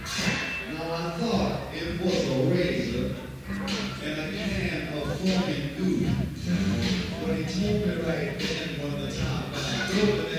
Now I thought it was a razor and a can of fucking goo. But he told me right then when the top got through